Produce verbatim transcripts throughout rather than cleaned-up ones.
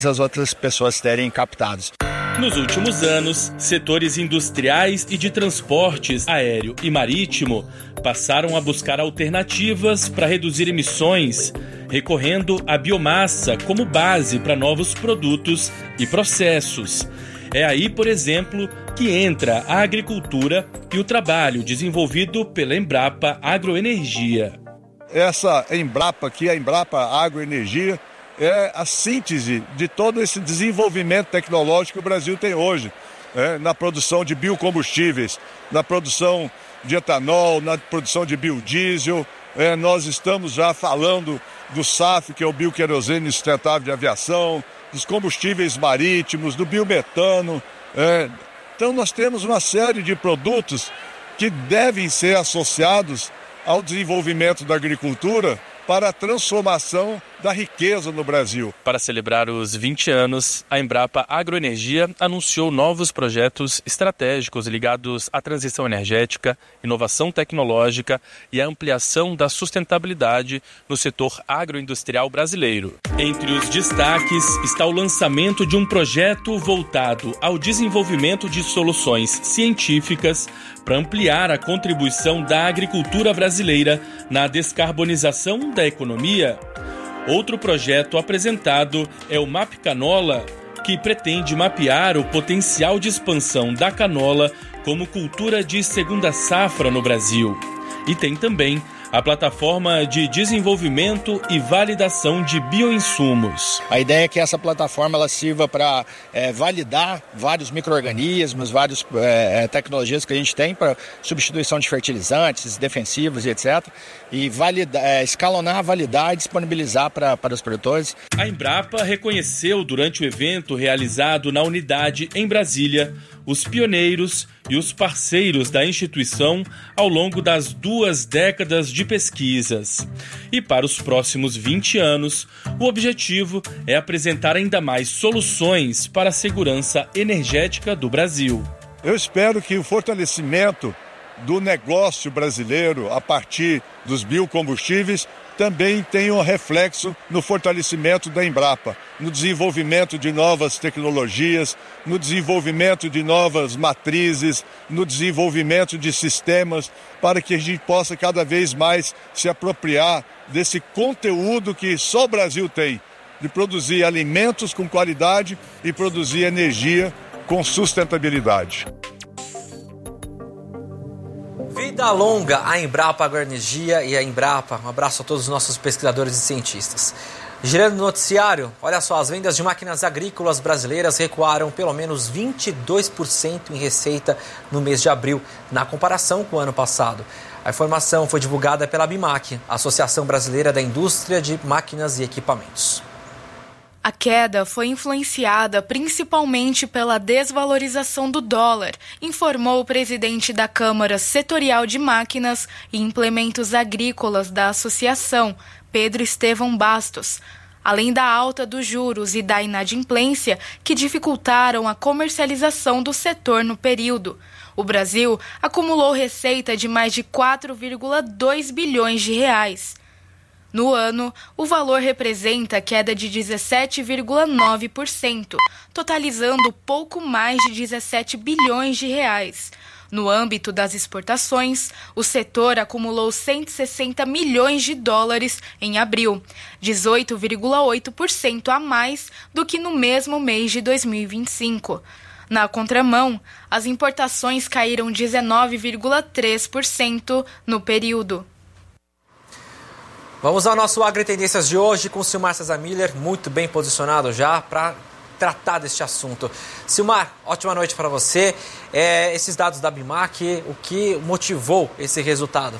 as outras pessoas terem captados. Nos últimos anos, setores industriais e de transportes aéreo e marítimo passaram a buscar alternativas para reduzir emissões, recorrendo à biomassa como base para novos produtos e processos. É aí, por exemplo, que entra a agricultura e o trabalho desenvolvido pela Embrapa Agroenergia. Essa Embrapa aqui, a Embrapa Agroenergia, é a síntese de todo esse desenvolvimento tecnológico que o Brasil tem hoje, né? Na produção de biocombustíveis, na produção de etanol, na produção de biodiesel. É, nós estamos já falando do S A F, que é o bioquerosene sustentável de aviação, dos combustíveis marítimos, do biometano. É. Então nós temos uma série de produtos que devem ser associados ao desenvolvimento da agricultura para a transformação da riqueza no Brasil. Para celebrar os vinte anos, a Embrapa Agroenergia anunciou novos projetos estratégicos ligados à transição energética, inovação tecnológica e à ampliação da sustentabilidade no setor agroindustrial brasileiro. Entre os destaques está o lançamento de um projeto voltado ao desenvolvimento de soluções científicas para ampliar a contribuição da agricultura brasileira na descarbonização da economia. Outro projeto apresentado é o MAP Canola, que pretende mapear o potencial de expansão da canola como cultura de segunda safra no Brasil. E tem também a plataforma de desenvolvimento e validação de bioinsumos. A ideia é que essa plataforma ela sirva para é, validar vários micro-organismos, várias é, tecnologias que a gente tem para substituição de fertilizantes, defensivos e etcétera. E validar, é, escalonar, validar e disponibilizar para, para os produtores. A Embrapa reconheceu durante o evento realizado na unidade em Brasília os pioneiros e os parceiros da instituição ao longo das duas décadas de pesquisas. E para os próximos vinte anos, o objetivo é apresentar ainda mais soluções para a segurança energética do Brasil. Eu espero que o fortalecimento do negócio brasileiro a partir dos biocombustíveis também tenha um reflexo no fortalecimento da Embrapa, no desenvolvimento de novas tecnologias, no desenvolvimento de novas matrizes, no desenvolvimento de sistemas, para que a gente possa cada vez mais se apropriar desse conteúdo que só o Brasil tem, de produzir alimentos com qualidade e produzir energia com sustentabilidade. Vida longa à Embrapa Agroenergia e à Embrapa. Um abraço a todos os nossos pesquisadores e cientistas. Girando no noticiário, olha só, as vendas de máquinas agrícolas brasileiras recuaram pelo menos vinte e dois por cento em receita no mês de abril, na comparação com o ano passado. A informação foi divulgada pela ABIMAQ, Associação Brasileira da Indústria de Máquinas e Equipamentos. A queda foi influenciada principalmente pela desvalorização do dólar, informou o presidente da Câmara Setorial de Máquinas e Implementos Agrícolas da Associação, Pedro Estevão Bastos, além da alta dos juros e da inadimplência que dificultaram a comercialização do setor no período. O Brasil acumulou receita de mais de quatro vírgula dois bilhões de reais. No ano, o valor representa queda de dezessete vírgula nove por cento, totalizando pouco mais de dezessete bilhões de reais. No âmbito das exportações, o setor acumulou cento e sessenta milhões de dólares em abril, dezoito vírgula oito por cento a mais do que no mesmo mês de dois mil e vinte e cinco. Na contramão, as importações caíram dezenove vírgula três por cento no período. Vamos ao nosso AgriTendências de hoje com o Silmar Cesar Miller, muito bem posicionado já para tratar deste assunto. Silmar, ótima noite para você. É, esses dados da ABIMAQ, o que motivou esse resultado?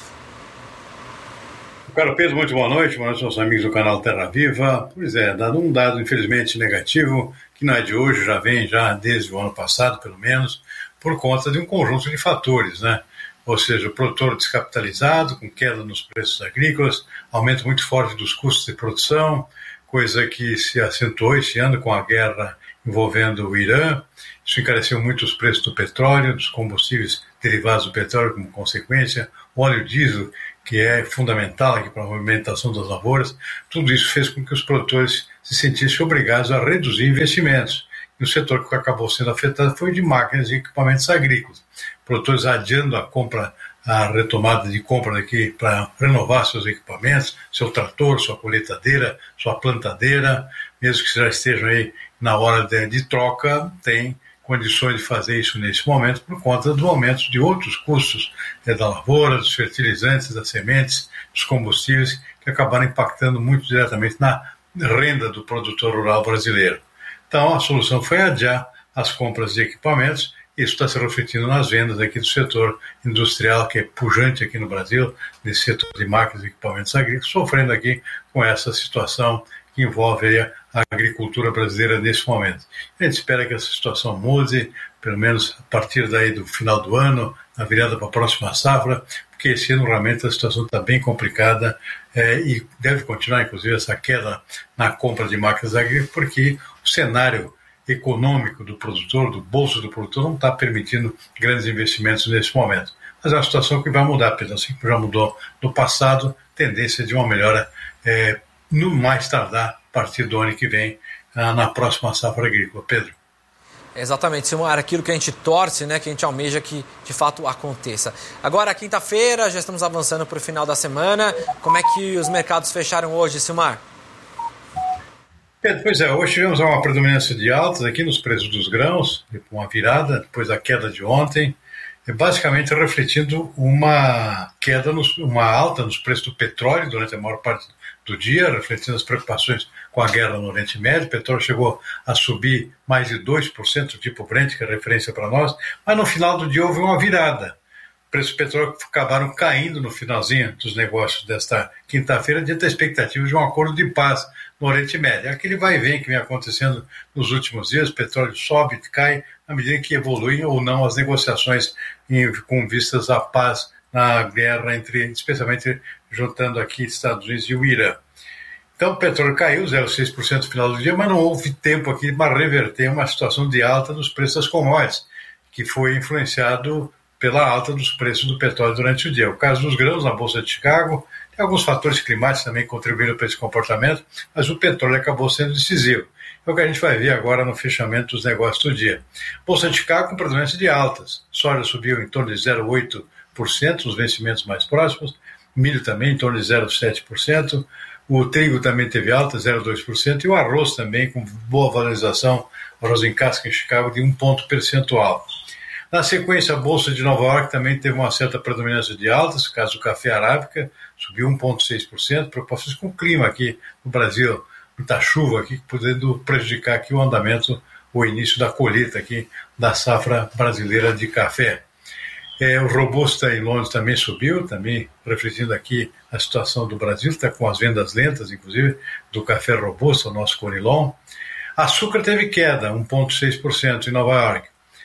Caro Pedro, muito boa noite, boa noite aos amigos do canal Terra Viva. Pois é, dado um dado infelizmente negativo, que não é de hoje, já vem já desde o ano passado, pelo menos, por conta de um conjunto de fatores, né? Ou seja, o produtor descapitalizado, com queda nos preços agrícolas, aumento muito forte dos custos de produção, coisa que se acentuou esse ano com a guerra envolvendo o Irã. Isso encareceu muito os preços do petróleo, dos combustíveis derivados do petróleo como consequência, o óleo diesel, que é fundamental aqui para a movimentação das lavouras. Tudo isso fez com que os produtores se sentissem obrigados a reduzir investimentos. E o setor que acabou sendo afetado foi o de máquinas e equipamentos agrícolas. Produtores adiando a compra, a retomada de compra aqui para renovar seus equipamentos, seu trator, sua colheitadeira, sua plantadeira, mesmo que já estejam aí na hora de, de troca, tem condições de fazer isso nesse momento por conta do aumento de outros custos é, da lavoura, dos fertilizantes, das sementes, dos combustíveis, que acabaram impactando muito diretamente na renda do produtor rural brasileiro. Então, a solução foi adiar as compras de equipamentos. Isso está se refletindo nas vendas aqui do setor industrial, que é pujante aqui no Brasil, nesse setor de máquinas e equipamentos agrícolas, sofrendo aqui com essa situação que envolve a agricultura brasileira nesse momento. A gente espera que essa situação mude, pelo menos a partir daí do final do ano, na virada para a próxima safra, porque esse ano realmente a situação está bem complicada é, e deve continuar, inclusive, essa queda na compra de máquinas agrícolas, porque o cenário econômico do produtor, do bolso do produtor, não está permitindo grandes investimentos nesse momento. Mas é uma situação que vai mudar, Pedro, assim que já mudou no passado, tendência de uma melhora é, no mais tardar a partir do ano que vem, na próxima safra agrícola. Pedro. Exatamente, Silmar, aquilo que a gente torce, né, que a gente almeja que de fato aconteça. Agora, quinta-feira, já estamos avançando para o final da semana. Como é que os mercados fecharam hoje, Silmar? Pedro, pois é, hoje tivemos uma predominância de altas aqui nos preços dos grãos, uma virada depois da queda de ontem, basicamente refletindo uma queda, nos, uma alta nos preços do petróleo durante a maior parte do dia, refletindo as preocupações com a guerra no Oriente Médio. O petróleo chegou a subir mais de dois por cento, tipo Brent, que é referência para nós, mas no final do dia houve uma virada. Os preços do petróleo acabaram caindo no finalzinho dos negócios desta quinta-feira, diante da expectativa de um acordo de paz no Oriente Médio. Aquele vai e vem que vem acontecendo nos últimos dias, o petróleo sobe e cai à medida que evoluem ou não as negociações em, com vistas à paz na guerra, entre, especialmente juntando aqui Estados Unidos e o Irã. Então o petróleo caiu zero vírgula seis por cento no final do dia, mas não houve tempo aqui para reverter uma situação de alta dos preços das commodities, que foi influenciado pela alta dos preços do petróleo durante o dia. O caso dos grãos na Bolsa de Chicago, tem alguns fatores climáticos também que contribuíram para esse comportamento, mas o petróleo acabou sendo decisivo. É o que a gente vai ver agora no fechamento dos negócios do dia. Bolsa de Chicago com predominância de altas. Soja subiu em torno de zero vírgula oito por cento nos vencimentos mais próximos, milho também em torno de zero vírgula sete por cento, o trigo também teve alta, zero vírgula dois por cento, e o arroz também com boa valorização, arroz em casca em Chicago de um ponto percentual. Na sequência, a Bolsa de Nova York também teve uma certa predominância de altas, no caso do café arábica, subiu um ponto seis por cento, preocupações com o clima aqui no Brasil, muita chuva aqui, podendo prejudicar aqui o andamento, o início da colheita aqui da safra brasileira de café. É, o Robusta em Londres também subiu, também refletindo aqui a situação do Brasil, está com as vendas lentas, inclusive, do café Robusta, o nosso Conilon. Açúcar teve queda, um ponto seis por cento em Nova York.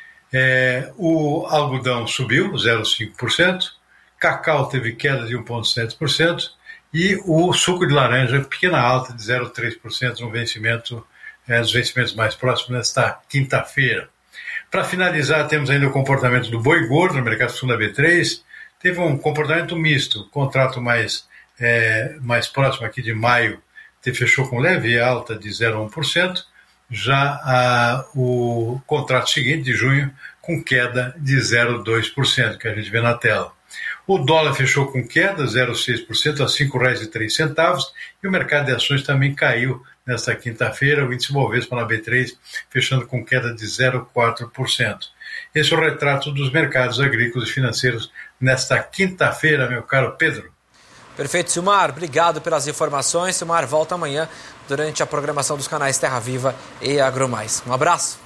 É, o algodão subiu, zero vírgula cinco por cento. Cacau teve queda de um ponto sete por cento. E o suco de laranja, pequena alta de zero vírgula três por cento no vencimento, é, nos vencimentos mais próximos nesta quinta-feira. Para finalizar, temos ainda o comportamento do boi gordo no mercado fundo B três. Teve um comportamento misto. O contrato mais, é, mais próximo aqui de maio fechou com leve alta de zero vírgula um por cento. Já a, o contrato seguinte, de junho, com queda de zero vírgula dois por cento, que a gente vê na tela. O dólar fechou com queda, zero vírgula seis por cento, a cinco reais e três centavos, e o mercado de ações também caiu nesta quinta-feira, o índice Bovespa na B três fechando com queda de zero vírgula quatro por cento. Esse é o retrato dos mercados agrícolas e financeiros nesta quinta-feira, meu caro Pedro. Perfeito, Silmar. Obrigado pelas informações. Silmar volta amanhã durante a programação dos canais Terra Viva e AgroMais. Um abraço.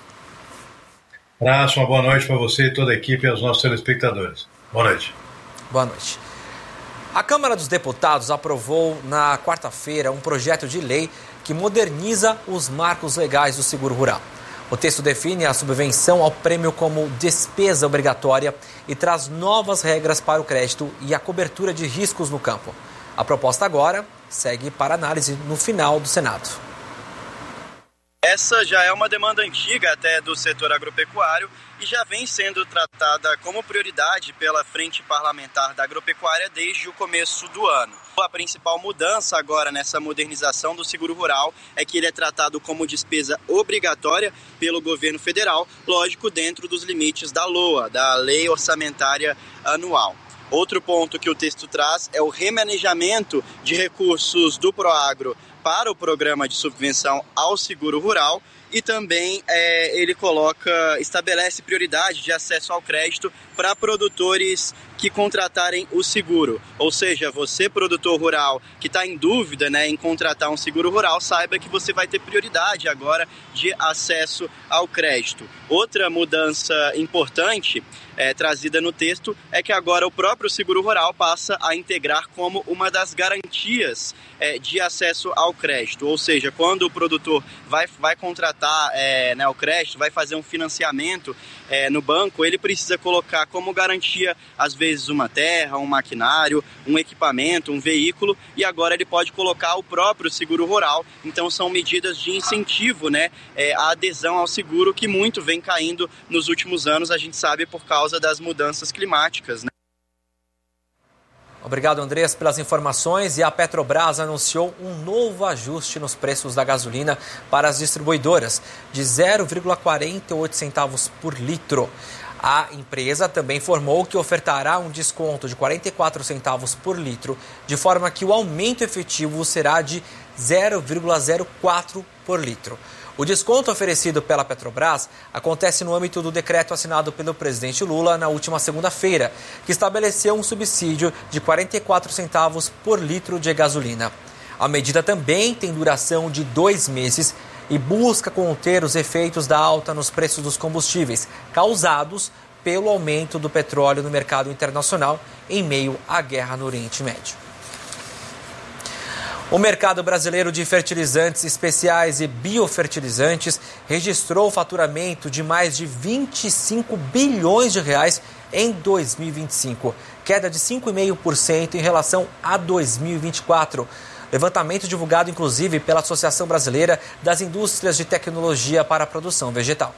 Um abraço, uma boa noite para você e toda a equipe e aos nossos telespectadores. Boa noite. Boa noite. A Câmara dos Deputados aprovou na quarta-feira um projeto de lei que moderniza os marcos legais do seguro rural. O texto define a subvenção ao prêmio como despesa obrigatória e traz novas regras para o crédito e a cobertura de riscos no campo. A proposta agora segue para análise no final do Senado. Essa já é uma demanda antiga até do setor agropecuário e já vem sendo tratada como prioridade pela Frente Parlamentar da Agropecuária desde o começo do ano. A principal mudança agora nessa modernização do seguro rural é que ele é tratado como despesa obrigatória pelo governo federal, lógico, dentro dos limites da L O A, da Lei Orçamentária Anual. Outro ponto que o texto traz é o remanejamento de recursos do Proagro para o programa de subvenção ao seguro rural e também é, ele coloca, estabelece prioridade de acesso ao crédito para produtores que contratarem o seguro. Ou seja, você, produtor rural, que está em dúvida, né, em contratar um seguro rural, saiba que você vai ter prioridade agora de acesso ao crédito. Outra mudança importante é, trazida no texto é que agora o próprio seguro rural passa a integrar como uma das garantias é, de acesso ao crédito. Ou seja, quando o produtor vai, vai contratar é, né, o crédito, vai fazer um financiamento é, no banco, ele precisa colocar como garantia, às vezes, uma terra, um maquinário, um equipamento, um veículo, e agora ele pode colocar o próprio seguro rural. Então são medidas de incentivo, né, é, à adesão ao seguro, que muito vem caindo nos últimos anos, a gente sabe, por causa das mudanças climáticas, né? Obrigado, Andrés, pelas informações. E a Petrobras anunciou um novo ajuste nos preços da gasolina para as distribuidoras, de zero vírgula quarenta e oito centavos por litro. A empresa também informou que ofertará um desconto de quarenta e quatro centavos por litro, de forma que o aumento efetivo será de zero vírgula zero quatro por litro. O desconto oferecido pela Petrobras acontece no âmbito do decreto assinado pelo presidente Lula na última segunda-feira, que estabeleceu um subsídio de quarenta e quatro centavos por litro de gasolina. A medida também tem duração de dois meses e busca conter os efeitos da alta nos preços dos combustíveis, causados pelo aumento do petróleo no mercado internacional em meio à guerra no Oriente Médio. O mercado brasileiro de fertilizantes especiais e biofertilizantes registrou faturamento de mais de vinte e cinco bilhões de reais em dois mil e vinte e cinco, queda de cinco vírgula cinco por cento em relação a dois mil e vinte e quatro. Levantamento divulgado, inclusive, pela Associação Brasileira das Indústrias de Tecnologia para a Produção Vegetal.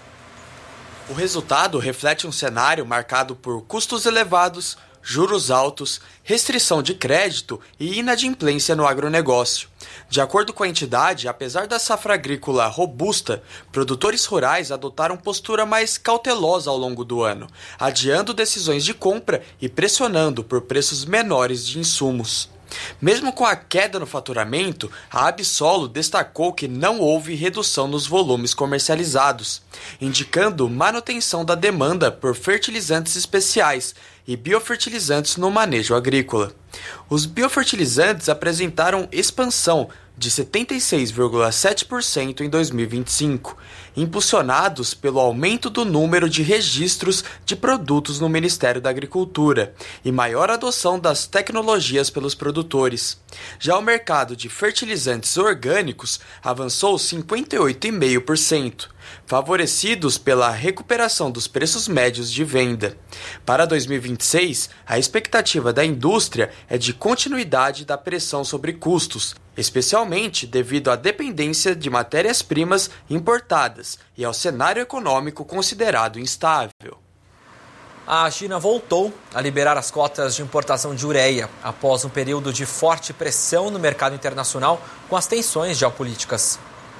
O resultado reflete um cenário marcado por custos elevados, juros altos, restrição de crédito e inadimplência no agronegócio. De acordo com a entidade, apesar da safra agrícola robusta, produtores rurais adotaram postura mais cautelosa ao longo do ano, adiando decisões de compra e pressionando por preços menores de insumos. Mesmo com a queda no faturamento, a Absolo destacou que não houve redução nos volumes comercializados, indicando manutenção da demanda por fertilizantes especiais e biofertilizantes no manejo agrícola. Os biofertilizantes apresentaram expansão de setenta e seis vírgula sete por cento em dois mil e vinte e cinco, impulsionados pelo aumento do número de registros de produtos no Ministério da Agricultura e maior adoção das tecnologias pelos produtores. Já o mercado de fertilizantes orgânicos avançou cinquenta e oito vírgula cinco por cento, favorecidos pela recuperação dos preços médios de venda. Para dois mil e vinte e seis, a expectativa da indústria é de continuidade da pressão sobre custos, especialmente devido à dependência de matérias-primas importadas e ao cenário econômico considerado instável. A China voltou a liberar as cotas de importação de ureia após um período de forte pressão no mercado internacional com as tensões geopolíticas.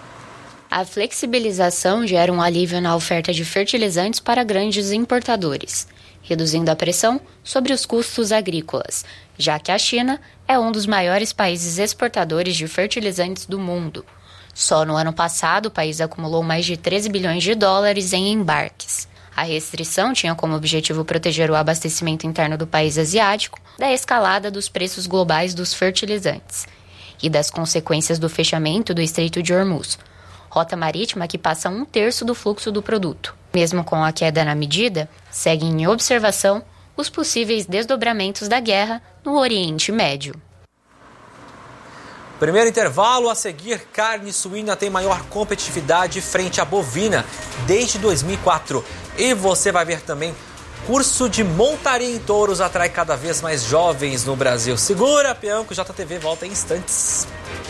A flexibilização gera um alívio na oferta de fertilizantes para grandes importadores, reduzindo a pressão sobre os custos agrícolas, já que a China é um dos maiores países exportadores de fertilizantes do mundo. Só no ano passado, o país acumulou mais de treze bilhões de dólares em embarques. A restrição tinha como objetivo proteger o abastecimento interno do país asiático da escalada dos preços globais dos fertilizantes e das consequências do fechamento do Estreito de Hormuz, rota marítima que passa um terço do fluxo do produto. Mesmo com a queda na medida, seguem em observação os possíveis desdobramentos da guerra no Oriente Médio. Primeiro intervalo, a seguir, carne suína tem maior competitividade frente à bovina desde dois mil e quatro. E você vai ver também, curso de montaria em touros atrai cada vez mais jovens no Brasil. Segura, peão, que o J T V volta em instantes.